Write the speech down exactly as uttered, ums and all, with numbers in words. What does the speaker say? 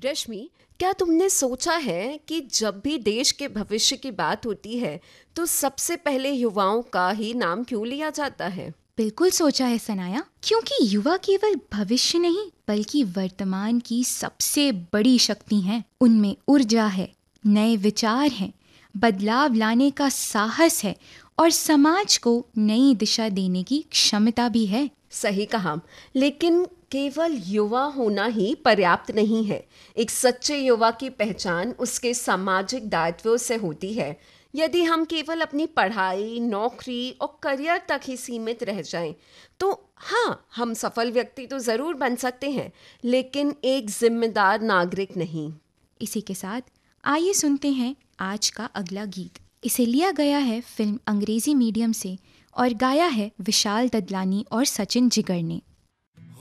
रश्मि, क्या तुमने सोचा है कि जब भी देश के भविष्य की बात होती है तो सबसे पहले युवाओं का ही नाम क्यों लिया जाता है? बिल्कुल सोचा है सनाया, क्योंकि युवा केवल भविष्य नहीं बल्कि वर्तमान की सबसे बड़ी शक्ति हैं। उनमें ऊर्जा है, नए विचार हैं, बदलाव लाने का साहस है और समाज को नई दिशा देने की क्षमता भी है। सही कहा, लेकिन केवल युवा होना ही पर्याप्त नहीं है। एक सच्चे युवा की पहचान उसके सामाजिक दायित्वों से होती है। यदि हम केवल अपनी पढ़ाई, नौकरी और करियर तक ही सीमित रह जाएं, तो हाँ, हम सफल व्यक्ति तो ज़रूर बन सकते हैं, लेकिन एक जिम्मेदार नागरिक नहीं। इसी के साथ आइए सुनते हैं आज का अगला गीत। इसे लिया गया है फिल्म अंग्रेजी मीडियम से और गाया है विशाल ददलानी और सचिन जिगर ने।